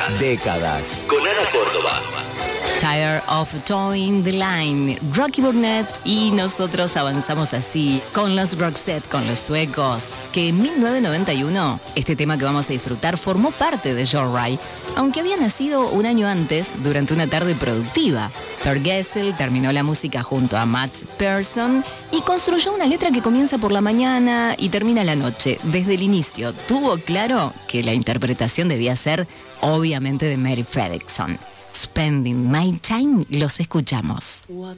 Décadas. Con Ana Córdoba. Tired of Towing the Line, Rocky Burnett, y nosotros avanzamos así con los Roxette, con los suecos, que en 1991 este tema que vamos a disfrutar formó parte de Joyride, aunque había nacido un año antes durante una tarde productiva. Per Gessle terminó la música junto a Matt Pearson y construyó una letra que comienza por la mañana y termina la noche. Desde el inicio tuvo claro que la interpretación debía ser obviamente de Mary Fredriksson. Spending My Time, los escuchamos.